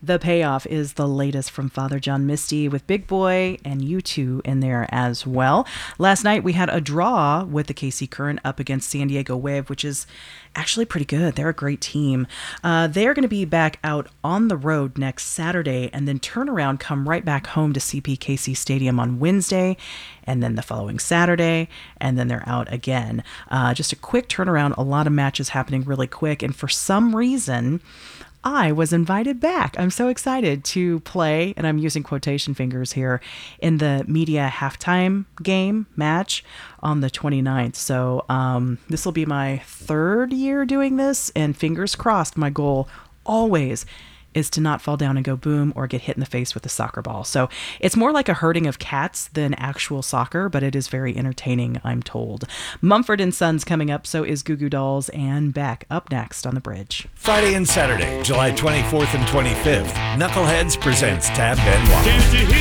The Payoff is the latest from Father John Misty with Big Boy and U2 in there as well. Last night we had a draw with the KC Current up against San Diego Wave, which is actually pretty good. They're a great team. They're going to be back out on the road next Saturday and then turn around, come right back home to CPKC Stadium on Wednesday and then the following Saturday, and then they're out again. Just a quick turnaround, a lot of matches happening really quick, and for some reason, I was invited back. I'm so excited to play, and I'm using quotation fingers here, in the media halftime game match on the 29th. So this will be my third year doing this, and fingers crossed, my goal always is to not fall down and go boom or get hit in the face with a soccer ball. So it's more like a herding of cats than actual soccer, but it is very entertaining, I'm told. Mumford & Sons coming up, so is Goo Goo Dolls and Beck up next on The Bridge. Friday and Saturday, July 24th and 25th, Knuckleheads presents Tab Benoit.